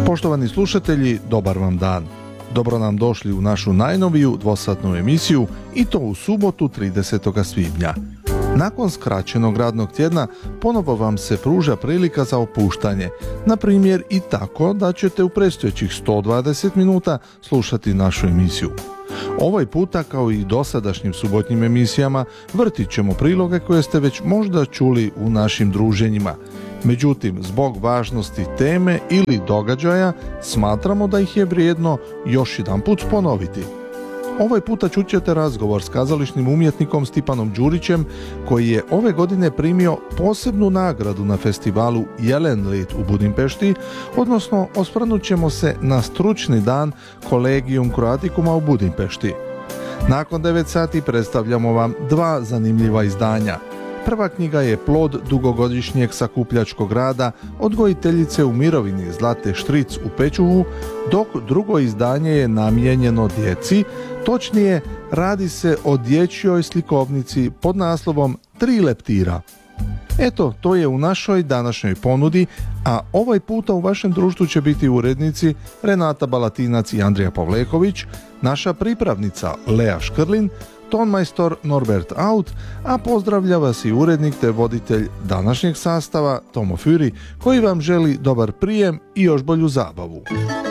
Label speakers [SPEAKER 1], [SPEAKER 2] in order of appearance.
[SPEAKER 1] Poštovani slušatelji, dobar vam dan. Dobro nam došli u našu najnoviju dvosatnu emisiju i to u subotu 30. svibnja. Nakon skraćenog radnog tjedna ponovo vam se pruža prilika za opuštanje, na primjer i tako da ćete u predstojećih 120 minuta slušati našu emisiju. Ovaj puta, kao i dosadašnjim subotnjim emisijama, vrtit ćemo priloge koje ste već možda čuli u našim druženjima. Međutim, zbog važnosti teme ili događaja, smatramo da ih je vrijedno još jedanput ponoviti. Ovaj puta čućete razgovor s kazališnim umjetnikom Stipanom Đurićem, koji je ove godine primio posebnu nagradu na festivalu Jelenlit u Budimpešti, odnosno osvrnut ćemo se na stručni dan Collegium Croaticuma u Budimpešti. Nakon 9 sati predstavljamo vam dva zanimljiva izdanja. Prva knjiga je plod dugogodišnjeg sakupljačkog rada odgojiteljice u mirovini Zlate Štric u Pečuhu, dok drugo izdanje je namijenjeno djeci, točnije radi se o dječjoj slikovnici pod naslovom 3 leptira. Eto, to je u našoj današnjoj ponudi, a ovaj puta u vašem društvu će biti urednici Renata Balatinac i Andrija Pavleković, naša pripravnica Lea Škrlin, tonmajstor Norbert Aut, a pozdravlja vas i urednik te voditelj današnjeg sastava Tomo Füri, koji vam želi dobar prijem i još bolju zabavu.